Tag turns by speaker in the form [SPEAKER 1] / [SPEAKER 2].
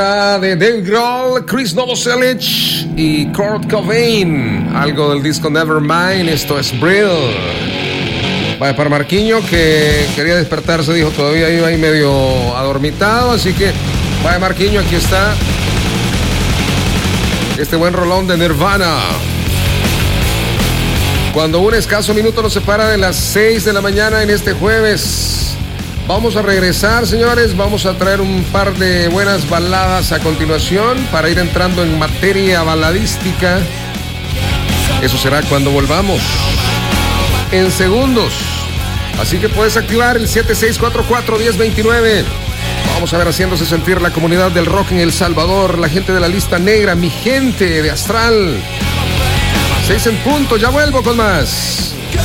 [SPEAKER 1] De Dave Grohl, Chris Novoselic y Kurt Cobain. Algo del disco Nevermind. Esto es Brill. Vaya para Marquinho, que quería despertarse, dijo, todavía iba ahí medio adormitado. Así que vaya Marquinho, aquí está este buen rolón de Nirvana. Cuando un escaso minuto nos separa de las 6 de la mañana en este jueves. Vamos a regresar, señores. Vamos a traer un par de buenas baladas a continuación para ir entrando en materia baladística. Eso será cuando volvamos en segundos. Así que puedes activar el 7644-1029. Vamos a ver haciéndose sentir la comunidad del rock en El Salvador, la gente de la lista negra, mi gente de Astral. 6 en punto, ya vuelvo con más.